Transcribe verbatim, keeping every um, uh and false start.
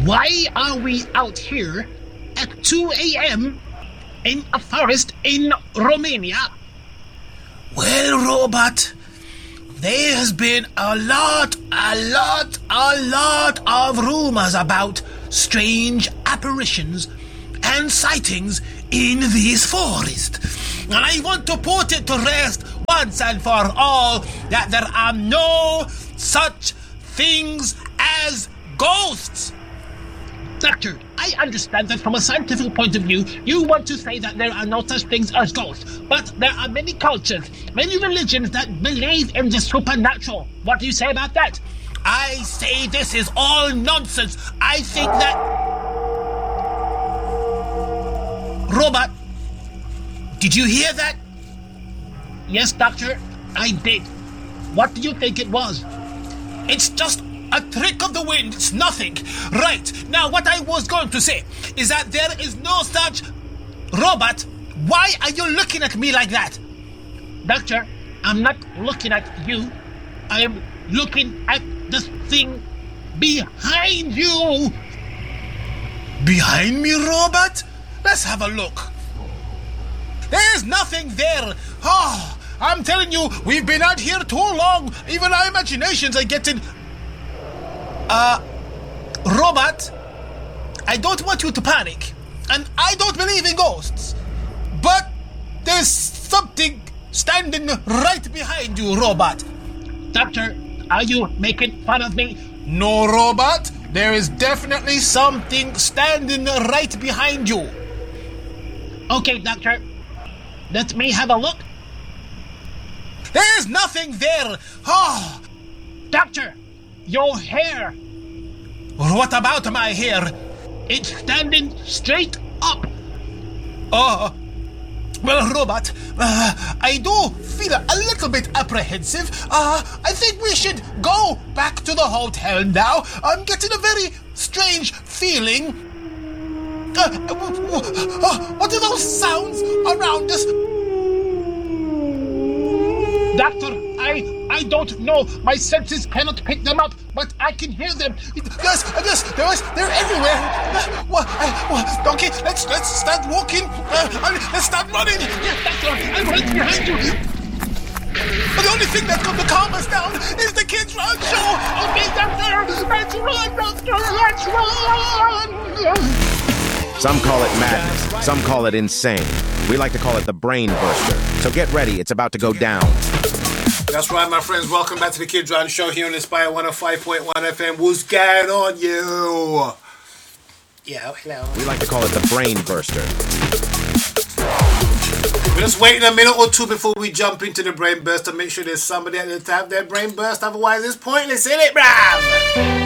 Why are we out here at two a.m. in a forest in Romania? Well, Robot, there has been a lot, a lot, a lot of rumors about strange apparitions and sightings in this forest. And I want to put it to rest once and for all that there are no such things as ghosts. Doctor, I understand that from a scientific point of view, you want to say that there are no such things as ghosts. But there are many cultures, many religions that believe in the supernatural. What do you say about that? I say this is all nonsense. I think that... Robot, did you hear that? Yes, Doctor, I did. What do you think it was? It's just a trick of the wind. It's nothing. Right. Now, what I was going to say is that there is no such... Robot, why are you looking at me like that? Doctor, I'm not looking at you. I am looking at the thing behind you. Behind me, Robot? Let's have a look. There's nothing there. Oh, I'm telling you, we've been out here too long. Even our imaginations are getting... Uh, Robot, I don't want you to panic. And I don't believe in ghosts. But there's something standing right behind you, Robot. Doctor, are you making fun of me? No, Robot. There is definitely something standing right behind you. Okay, Doctor. Let me have a look. There's nothing there. Oh. Doctor, your hair. What about my hair? It's standing straight up. Oh. Well, Robot, uh, I do feel a little bit apprehensive. Uh, I think we should go back to the hotel now. I'm getting a very strange feeling. Uh, uh, what are those sounds around us? Doctor, I I don't know. My senses cannot pick them up, but I can hear them. Yes, yes, yes, they're everywhere. Uh, what, uh, what, okay, let's let's start walking. Uh, let's start running. Yes, Doctor, I'm right behind you. The only thing that's going to calm us down is the Kids Run Show. Okay, Doctor, let's run, Doctor, let's run. Some call it madness, some call it insane. We like to call it the brain buster. So get ready, it's about to go down. That's right, my friends. Welcome back to the Kids Run Show here on Inspire one oh five point one F M. What's going on, you? Yeah, hello. We like to call it the brain burster. We're just waiting a minute or two before we jump into the brain burst to make sure there's somebody at the top of their brain burst. Otherwise, it's pointless, isn't it, bruv?